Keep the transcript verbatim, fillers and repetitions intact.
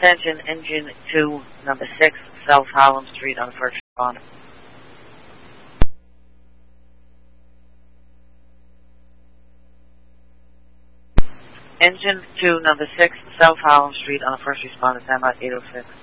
Attention, engine two, number six, South Harlem Street on the first responder. Engine two, number six, South Harlem Street on the first responder, time out eight oh six.